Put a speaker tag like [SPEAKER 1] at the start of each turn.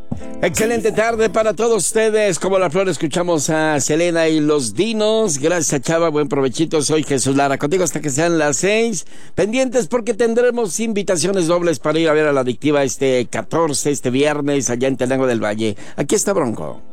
[SPEAKER 1] Excelente tarde para todos ustedes. Como la flor, escuchamos a Selena y los Dinos. Gracias, Chava. Buen provechito. Soy Jesús Lara. Contigo hasta que sean las 6. Pendientes porque tendremos invitaciones dobles para ir a ver a La Adictiva este 14, este viernes, allá en Tenango del Valle. Aquí está Bronco.